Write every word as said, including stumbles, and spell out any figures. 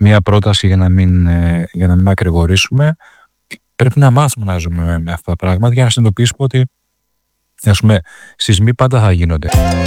μία πρόταση για να μην, ε, για να μην ακρηγορήσουμε. Πρέπει να μάθουμε να ζούμε με αυτά τα πράγματα για να συνειδητοποιήσουμε ότι, ας πούμε, σεισμοί πάντα θα γίνονται.